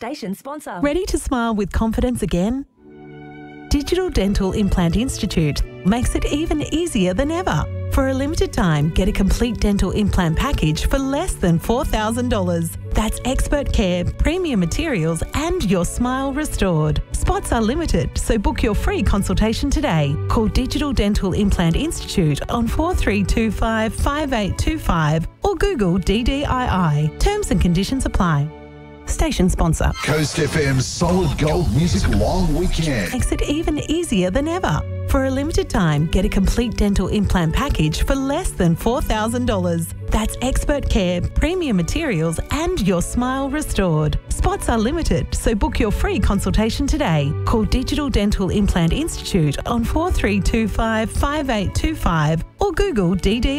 Station sponsor. Ready to smile with confidence again? Digital Dental Implant Institute makes it even easier than ever. For a limited time, get a complete dental implant package for less than $4,000. That's expert care, premium materials, and your smile restored. Spots are limited, so book your free consultation today. Call Digital Dental Implant Institute on 4325 5825 or Google DDII. Terms and conditions apply. Station sponsor. Coast FM's Solid Gold Music Long Weekend Makes it even easier than ever. For a limited time, get a complete dental implant package for less than $4,000. That's expert care, premium materials, and your smile restored. Spots are limited, so book your free consultation today. Call Digital Dental Implant Institute on 4325 5825 or Google DDI.